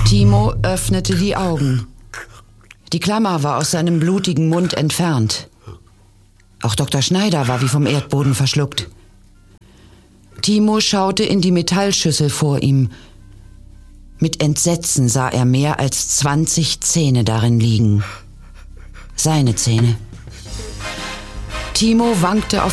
Timo öffnete die Augen. Die Klammer war aus seinem blutigen Mund entfernt. Auch Dr. Schneider war wie vom Erdboden verschluckt. Timo schaute in die Metallschüssel vor ihm. Mit Entsetzen sah er mehr als 20 Zähne darin liegen. Seine Zähne. Timo wankte auf